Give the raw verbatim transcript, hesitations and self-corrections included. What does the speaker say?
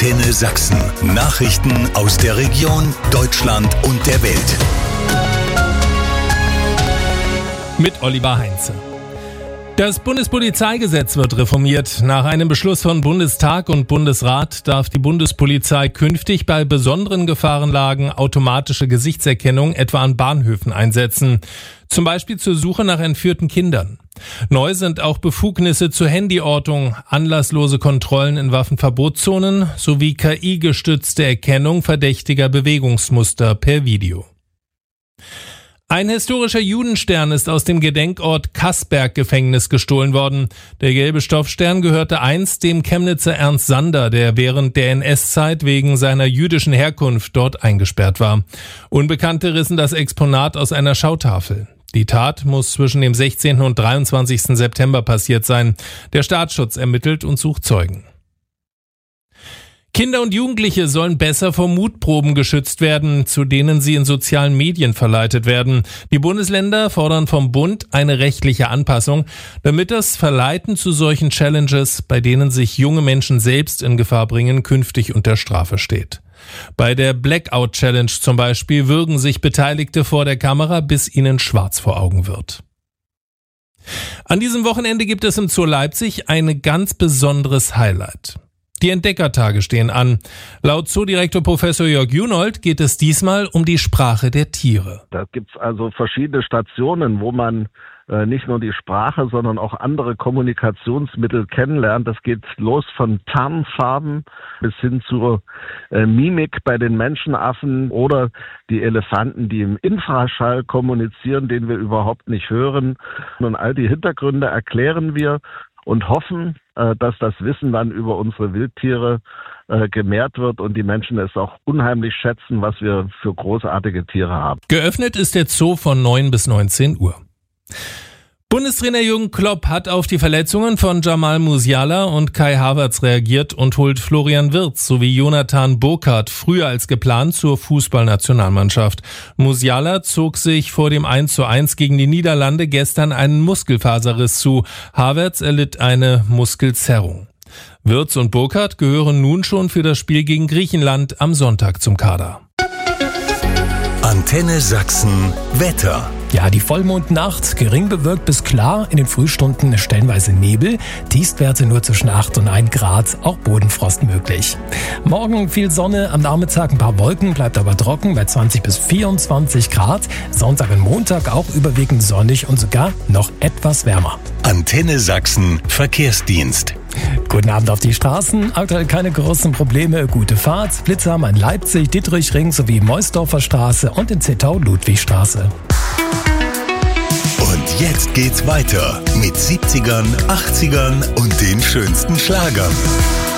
Antenne Sachsen. Nachrichten aus der Region, Deutschland und der Welt. Mit Oliver Heinze. Das Bundespolizeigesetz wird reformiert. Nach einem Beschluss von Bundestag und Bundesrat darf die Bundespolizei künftig bei besonderen Gefahrenlagen automatische Gesichtserkennung etwa an Bahnhöfen einsetzen. Zum Beispiel zur Suche nach entführten Kindern. Neu sind auch Befugnisse zur Handyortung, anlasslose Kontrollen in Waffenverbotszonen sowie K I-gestützte Erkennung verdächtiger Bewegungsmuster per Video. Ein historischer Judenstern ist aus dem Gedenkort Kassberg-Gefängnis gestohlen worden. Der gelbe Stoffstern gehörte einst dem Chemnitzer Ernst Sander, der während der N S-Zeit wegen seiner jüdischen Herkunft dort eingesperrt war. Unbekannte rissen das Exponat aus einer Schautafel. Die Tat muss zwischen dem sechzehnten und dreiundzwanzigsten September passiert sein. Der Staatsschutz ermittelt und sucht Zeugen. Kinder und Jugendliche sollen besser vor Mutproben geschützt werden, zu denen sie in sozialen Medien verleitet werden. Die Bundesländer fordern vom Bund eine rechtliche Anpassung, damit das Verleiten zu solchen Challenges, bei denen sich junge Menschen selbst in Gefahr bringen, künftig unter Strafe steht. Bei der Blackout Challenge zum Beispiel würgen sich Beteiligte vor der Kamera, bis ihnen schwarz vor Augen wird. An diesem Wochenende gibt es im Zoo Leipzig ein ganz besonderes Highlight. Die Entdeckertage stehen an. Laut Zoodirektor Professor Jörg Junold geht es diesmal um die Sprache der Tiere. Da gibt's also verschiedene Stationen, wo man äh, nicht nur die Sprache, sondern auch andere Kommunikationsmittel kennenlernt. Das geht los von Tarnfarben bis hin zur äh, Mimik bei den Menschenaffen oder die Elefanten, die im Infraschall kommunizieren, den wir überhaupt nicht hören. Und all die Hintergründe erklären wir und hoffen, dass das Wissen dann über unsere Wildtiere äh, gemehrt wird und die Menschen es auch unheimlich schätzen, was wir für großartige Tiere haben. Geöffnet ist der Zoo von neun bis neunzehn Uhr. Bundestrainer Jürgen Klopp hat auf die Verletzungen von Jamal Musiala und Kai Havertz reagiert und holt Florian Wirtz sowie Jonathan Burkardt früher als geplant zur Fußballnationalmannschaft. Musiala zog sich vor dem eins zu eins gegen die Niederlande gestern einen Muskelfaserriss zu. Havertz erlitt eine Muskelzerrung. Wirtz und Burkardt gehören nun schon für das Spiel gegen Griechenland am Sonntag zum Kader. Antenne Sachsen Wetter. Ja, die Vollmondnacht, gering bewölkt bis klar, in den Frühstunden stellenweise Nebel, Tiefstwerte nur zwischen acht und ein Grad, auch Bodenfrost möglich. Morgen viel Sonne, am Nachmittag ein paar Wolken, bleibt aber trocken bei zwanzig bis vierundzwanzig Grad. Sonntag und Montag auch überwiegend sonnig und sogar noch etwas wärmer. Antenne Sachsen Verkehrsdienst. Guten Abend auf die Straßen. Aktuell keine großen Probleme. Gute Fahrt. Blitze haben in Leipzig, Dittrichring sowie Meusdorfer Straße und in Zittau Ludwigstraße. Und jetzt geht's weiter mit siebzigern, achtzigern und den schönsten Schlagern.